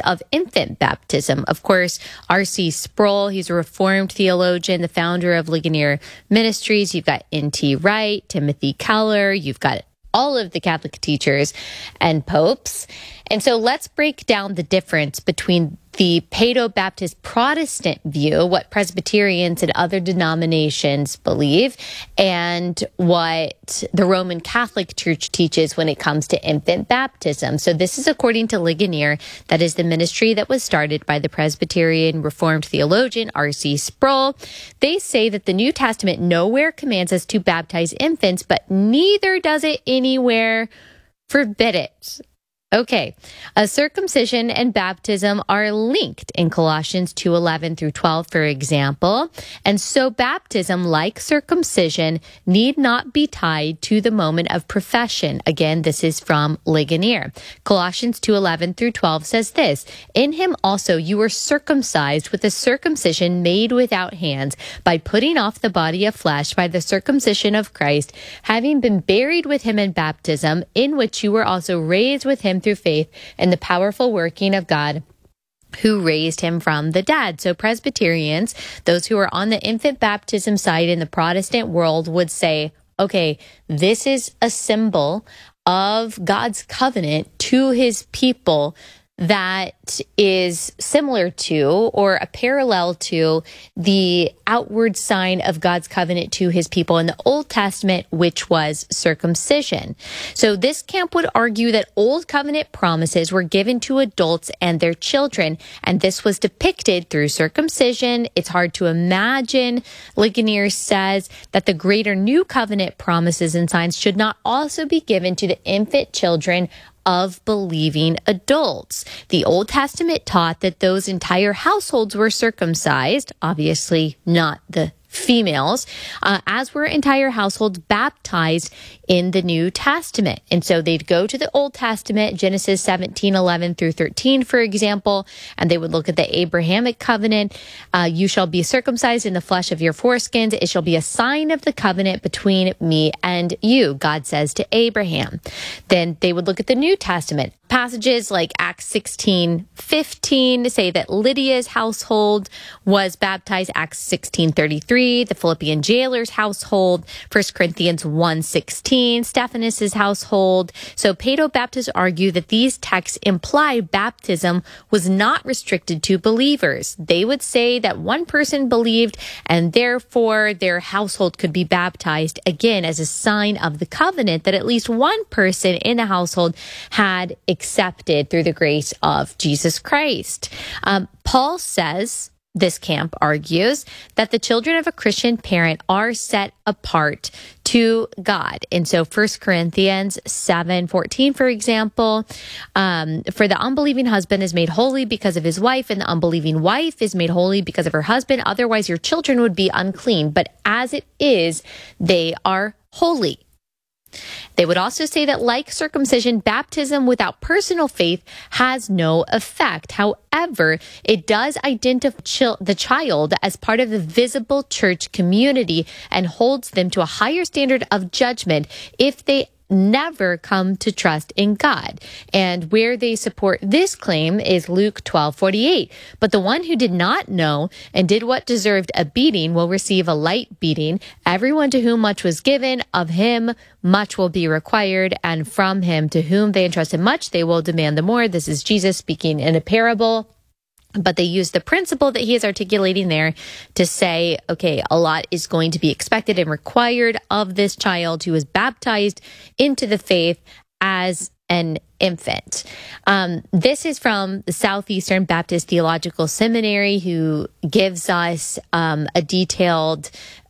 of infant baptism. Of course, R.C. Sproul, he's a Reformed theologian, the founder of Ligonier Ministries. You've got N.T. Wright, Timothy Keller, you've got all of the Catholic teachers and popes. And so let's break down the difference between the Paedo-Baptist Protestant view, what Presbyterians and other denominations believe, and what the Roman Catholic Church teaches when it comes to infant baptism. So this is according to Ligonier, that is the ministry that was started by the Presbyterian Reformed theologian R.C. Sproul. They say that the New Testament nowhere commands us to baptize infants, but neither does it anywhere forbid it. Okay, circumcision and baptism are linked in Colossians 2:11 through 12, for example. And so baptism, like circumcision, need not be tied to the moment of profession. Again, this is from Ligonier. Colossians 2:11 through 12 says this: "In him also you were circumcised with a circumcision made without hands, by putting off the body of flesh by the circumcision of Christ, having been buried with him in baptism, in which you were also raised with him through faith in the powerful working of God who raised him from the dead." So Presbyterians, those who are on the infant baptism side in the Protestant world, would say, okay, this is a symbol of God's covenant to his people that is similar to or a parallel to the outward sign of God's covenant to his people in the Old Testament, which was circumcision. So this camp would argue that Old Covenant promises were given to adults and their children, and this was depicted through circumcision. It's hard to imagine, Ligonier says, that the greater New Covenant promises and signs should not also be given to the infant children of believing adults. The Old Testament taught that those entire households were circumcised, obviously not the females, as were entire households baptized in the New Testament. And so they'd go to the Old Testament, Genesis 17:11 through 13, for example, and they would look at the Abrahamic covenant. You shall be circumcised in the flesh of your foreskins. It shall be a sign of the covenant between me and you, God says to Abraham. Then they would look at the New Testament. Passages like Acts 16:15 say that Lydia's household was baptized, Acts 16:33, the Philippian jailer's household, 1 Corinthians 1:16, Stephanus's household. So Paedo-Baptists argue that these texts imply baptism was not restricted to believers. They would say that one person believed and therefore their household could be baptized, again, as a sign of the covenant that at least one person in the household had accepted through the grace of Jesus Christ. Paul says, this camp argues, that the children of a Christian parent are set apart to God. And so 1 Corinthians 7:14, for example, for the unbelieving husband is made holy because of his wife, and the unbelieving wife is made holy because of her husband. Otherwise, your children would be unclean. But as it is, they are holy. They would also say that, like circumcision, baptism without personal faith has no effect. However, it does identify the child as part of the visible church community and holds them to a higher standard of judgment if they never come to trust in God. And where they support this claim is Luke 12:48. But the one who did not know and did what deserved a beating will receive a light beating. Everyone to whom much was given, of him much will be required, and from him to whom they entrusted much, they will demand the more. This is Jesus speaking in a parable. But they use the principle that he is articulating there to say, okay, a lot is going to be expected and required of this child who is baptized into the faith as an infant. This is from the Southeastern Baptist Theological Seminary, who gives us a detailed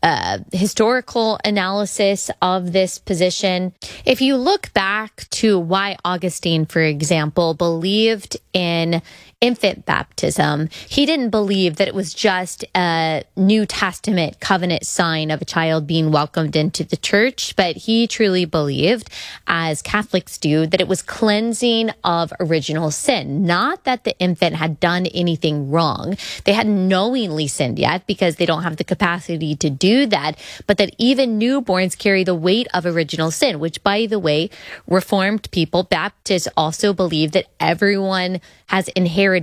historical analysis of this position. If you look back to why Augustine, for example, believed in infant baptism, he didn't believe that it was just a New Testament covenant sign of a child being welcomed into the church, but he truly believed, as Catholics do, that it was cleansing of original sin. Not that the infant had done anything wrong. They hadn't knowingly sinned yet because they don't have the capacity to do that, but that even newborns carry the weight of original sin, which, by the way, Reformed people, Baptists, also believe that everyone has inherited